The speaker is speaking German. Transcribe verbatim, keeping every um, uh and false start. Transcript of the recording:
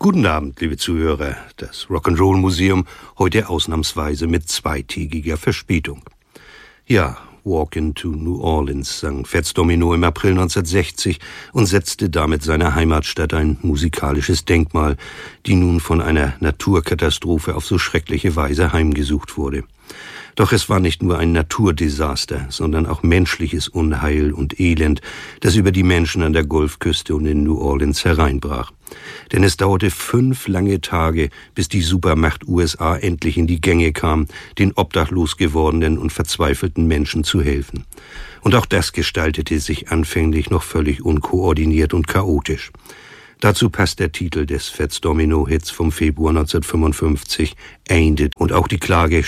Guten Abend, liebe Zuhörer. Das Rock'n'Roll Museum heute ausnahmsweise mit zweitägiger Verspätung. Ja, Walk into New Orleans sang Fats Domino im April neunzehnhundertsechzig und setzte damit seiner Heimatstadt ein musikalisches Denkmal, die nun von einer Naturkatastrophe auf so schreckliche Weise heimgesucht wurde. Doch es war nicht nur ein Naturdesaster, sondern auch menschliches Unheil und Elend, das über die Menschen an der Golfküste und in New Orleans hereinbrach. Denn es dauerte fünf lange Tage, bis die Supermacht U S A endlich in die Gänge kam, den obdachlos gewordenen und verzweifelten Menschen zu helfen. Und auch das gestaltete sich anfänglich noch völlig unkoordiniert und chaotisch. Dazu passt der Titel des Fats Domino Hits vom Februar neunzehnhundertfünfundfünfzig, Ain't It, und auch die Klage